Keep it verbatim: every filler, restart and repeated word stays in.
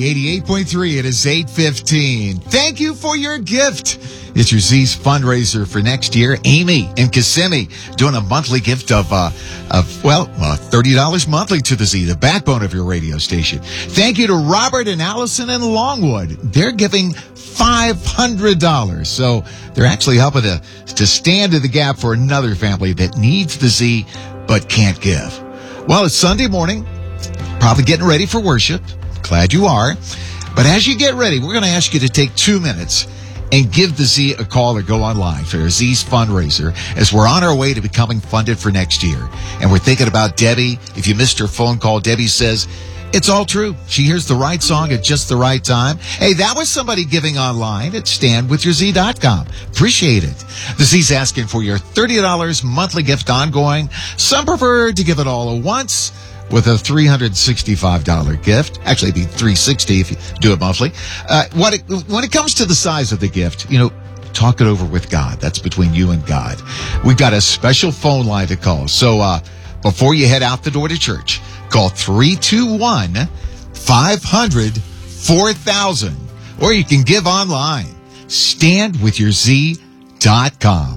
eighty-eight point three. It is eight fifteen. Thank you for your gift. It's your Z's fundraiser for next year. Amy in Kissimmee doing a monthly gift of, uh, of well, uh, thirty dollars monthly to the Z, the backbone of your radio station. Thank you to Robert and Allison in Longwood. They're giving five hundred dollars. So they're actually helping to, to stand in the gap for another family that needs the Z but can't give. Well, it's Sunday morning. Probably getting ready for worship. Glad you are. But as you get ready, we're going to ask you to take two minutes and give the Z a call or go online for our Z's fundraiser as we're on our way to becoming funded for next year. And we're thinking about Debbie. If you missed her phone call, Debbie says it's all true. She hears the right song at just the right time. Hey, that was somebody giving online at stand with your z dot com. Appreciate it. The Z's asking for your thirty dollars monthly gift ongoing. Some prefer to give it all at once with a three hundred sixty-five dollars gift. Actually, it'd be three hundred sixty dollars if you do it monthly. Uh, when it, when it comes to the size of the gift, you know, talk it over with God. That's between you and God. We've got a special phone line to call. So uh, before you head out the door to church, call three two one, five hundred, four thousand. Or you can give online. stand with your z dot com.